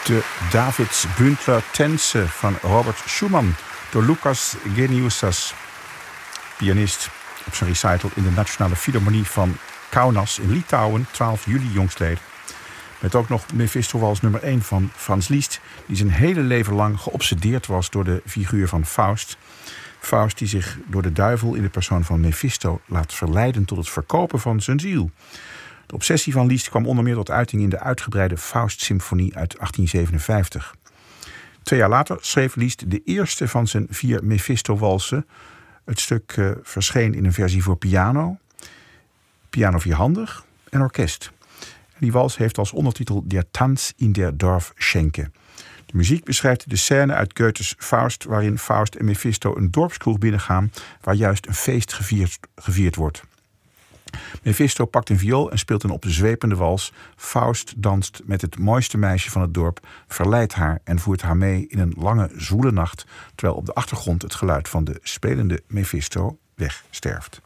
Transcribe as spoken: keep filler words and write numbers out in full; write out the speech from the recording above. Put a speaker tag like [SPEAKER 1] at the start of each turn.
[SPEAKER 1] De Davids Bündler Tänze van Robert Schumann door Lukas Geniusas, pianist, op zijn recital in de Nationale Philharmonie van Kaunas in Litouwen, twaalf juli jongstleden. Met ook nog Mephisto-wals nummer één van Franz Liszt, die zijn hele leven lang geobsedeerd was door de figuur van Faust. Faust die zich door de duivel in de persoon van Mephisto laat verleiden tot het verkopen van zijn ziel. De obsessie van Liszt kwam onder meer tot uiting in de uitgebreide Faust-symfonie uit achttien zevenenvijftig. Twee jaar later schreef Liszt de eerste van zijn vier Mephisto-walsen. Het stuk uh, verscheen in een versie voor piano, piano vierhandig en orkest. En die wals heeft als ondertitel Der Tanz in der Dorfschenke. De muziek beschrijft de scène uit Goethes Faust, waarin Faust en Mephisto een dorpskroeg binnengaan waar juist een feest gevierd, gevierd wordt. Mephisto pakt een viool en speelt een op de zwepende wals. Faust danst met het mooiste meisje van het dorp, verleidt haar en voert haar mee in een lange, zwoele nacht, terwijl op de achtergrond het geluid van de spelende Mephisto wegsterft.